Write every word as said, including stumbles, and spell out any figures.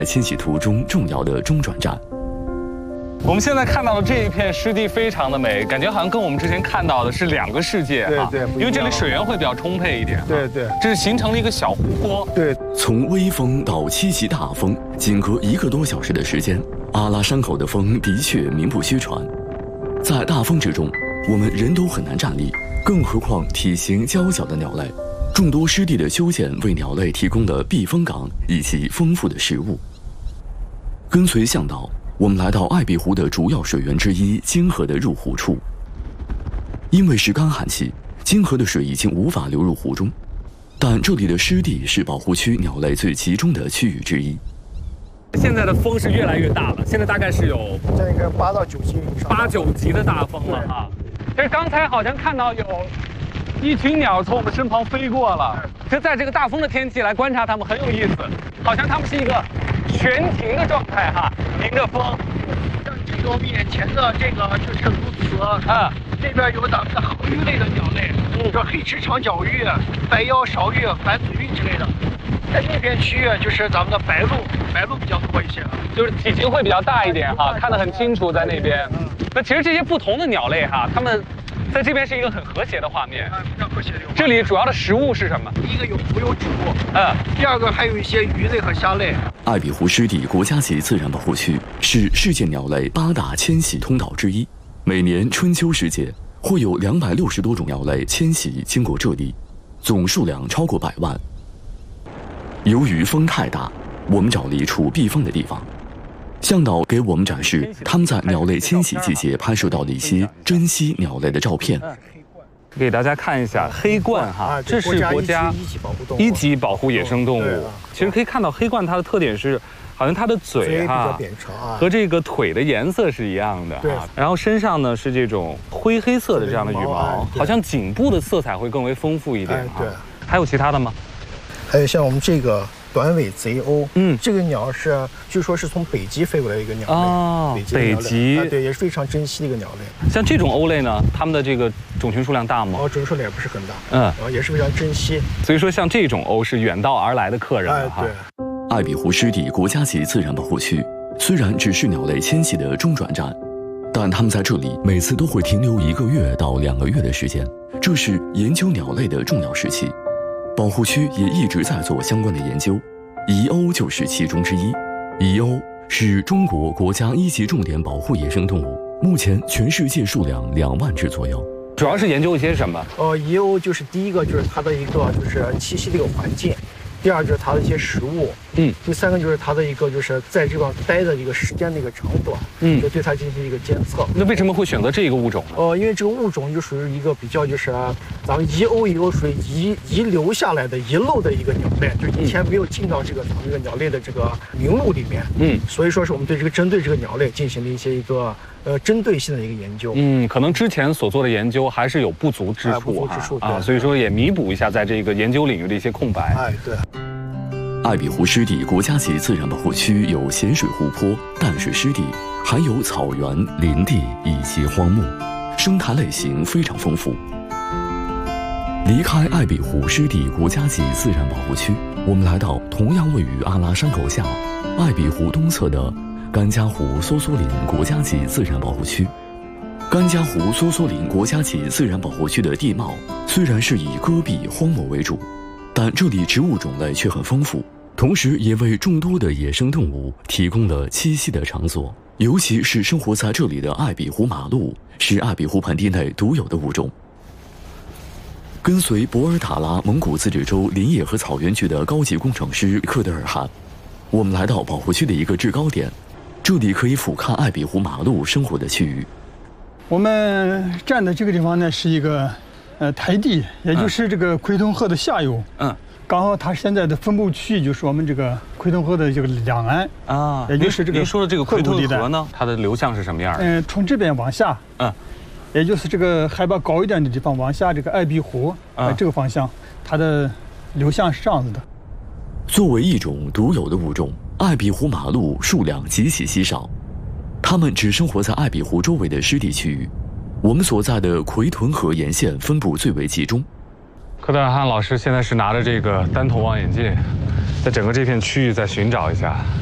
迁徙途中重要的中转站。 我们现在看到的这一片湿地非常的美，感觉好像跟我们之前看到的是两个世界哈。 对对， 因为这里水源会比较充沛一点。 对对， 这是形成了一个小湖泊。 对， 从微风到七级大风，仅隔一个多小时的时间，阿拉山口的风的确名不虚传。在大风之中，我们人都很难站立，更何况体型娇小的鸟类。众多湿地的修建为鸟类提供了避风港以及丰富的食物。跟随向导，我们来到爱碧湖的主要水源之一金河的入湖处。因为是干旱期，金河的水已经无法流入湖中，但这里的湿地是保护区鸟类最集中的区域之一。 现在的风是越来越大了，现在大概是有这应该八到九级以上， 八九级的大风了啊！其实刚才好像看到有一群鸟从我们身旁飞过了。其实在这个大风的天气来观察它们很有意思，好像它们是一个悬停的状态哈，迎着风。 像这个面前的这个就是鸬鹚啊，这边有咱们的河鱼类的鸟类，嗯，这黑翅长脚鱼、白腰梢鱼、反嘴鱼之类的。在那边区域就是咱们的白鹭，白鹭比较多一些， 就是体型会比较大一点哈，看得很清楚在那边。那其实这些不同的鸟类哈，它们在这边是一个很和谐的画面， 啊，非常和谐的。 这里主要的食物是什么？ 第一个有浮游植物， 嗯， 第二个还有一些鱼类和虾类。 爱碧湖湿地国家级自然保护区是世界鸟类八大迁徙通道之一，每年春秋时节会有两百六十多种鸟类迁徙经过这里，总数量超过百万。由于风太大，我们找了一处避风的地方。向导给我们展示他们在鸟类迁徙季节拍摄到的一些珍稀鸟类的照片。 给大家看一下黑鹳哈，这是国家一级保护野生动物。其实可以看到黑鹳它的特点是，好像它的嘴哈和这个腿的颜色是一样的啊，然后身上呢是这种灰黑色的这样的羽毛，好像颈部的色彩会更为丰富一点。对，还有其他的吗？ 还有像我们这个短尾贼鸥，嗯，这个鸟是据说是从北极飞过来一个鸟类， 哦，北极， 啊，对，也是非常珍稀的一个鸟类。 像这种鸥类呢，它们的这个种群数量大吗？ 哦，种群数量也不是很大， 嗯， 啊，也是非常珍稀。 所以说，像这种鸥是远道而来的客人了哈。 对。 爱碧湖湿地国家级自然保护区虽然只是鸟类迁徙的中转站，但它们在这里每次都会停留一个月到两个月的时间，这是研究鸟类的重要时期。保护区也一直在做相关的研究，遗鸥就是其中之一。遗鸥是中国国家一级重点保护野生动物，目前全世界数量两万只左右。 主要是研究一些什么？ 呃，遗鸥就是第一个就是它的一个就是栖息的一个环境，第二就是它的一些食物，嗯，第三个就是它的一个就是在这方待的一个时间的一个长短，嗯，就对它进行一个监测。 那为什么会选择这个物种呢？ 呃，因为这个物种就属于一个比较就是咱们遗鸥遗鸥属于遗遗留下来的遗漏的一个鸟类，就以前没有进到这个咱们这个鸟类的这个名录里面，嗯，所以说是我们对这个针对这个鸟类进行了一些一个呃针对性的一个研究。 嗯，可能之前所做的研究还是有不足之处， 不足之处啊，所以说也弥补一下在这个研究领域的一些空白。 哎，对。 爱碧湖湿地国家级自然保护区有咸水湖泊、淡水湿地，还有草原、林地以及荒漠，生态类型非常丰富。离开爱碧湖湿地国家级自然保护区，我们来到同样位于阿拉山口下爱碧湖东侧的甘家湖梭梭林国家级自然保护区。甘家湖梭梭林国家级自然保护区的地貌虽然是以戈壁荒漠为主，但这里植物种类却很丰富，同时也为众多的野生动物提供了栖息的场所。尤其是生活在这里的爱碧湖马鹿，是爱碧湖盆地内独有的物种。跟随博尔塔拉蒙古自治州林业和草原局的高级工程师克德尔汗，我们来到保护区的一个制高点，这里可以俯瞰爱碧湖马鹿生活的区域。 我们站的这个地方呢，是一个呃台地，也就是这个奎屯河的下游。嗯，刚好它现在的分布区域就是我们这个奎屯河的这个两岸啊，也就是这个。 您说的这个奎屯河呢，它的流向是什么样的？ 嗯，从这边往下，嗯，也就是这个海拔高一点的地方往下，这个爱碧湖啊、呃、这个方向，它的流向是这样子的。 作为一种独有的物种，爱碧湖马鹿数量极其稀少，它们只生活在爱碧湖周围的湿地区域。我们所在的奎屯河沿线分布最为集中。 克德尔汗老师现在是拿着这个单头望远镜，在整个这片区域在寻找一下。